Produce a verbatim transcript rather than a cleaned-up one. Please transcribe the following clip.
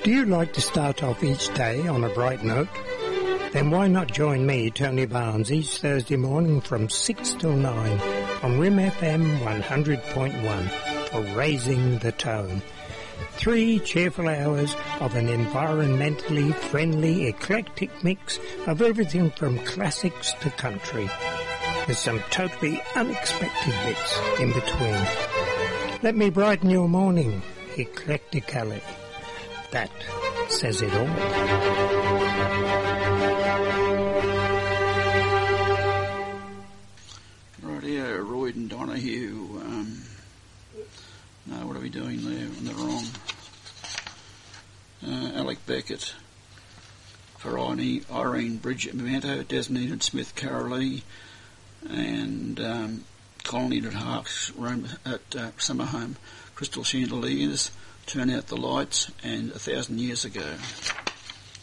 Do you like to start off each day on a bright note? Then why not join me, Tony Barnes, each Thursday morning from six till nine on R I M F M one hundred point one for Raising the Tone. Three cheerful hours of an environmentally friendly, eclectic mix of everything from classics to country, with some totally unexpected bits in between. Let me brighten your morning, eclectically. That says it all. Rightio, Royd and Donahue. Um, no, what are we doing there? In the wrong. Uh, Alec Beckett, for Irene, Irene Bridget Memento, Desmond Smith Carolee, and um, Colony at Harks, Rome, at uh, Summer Home, Crystal Chandeliers, Turn Out the Lights, and A Thousand Years Ago.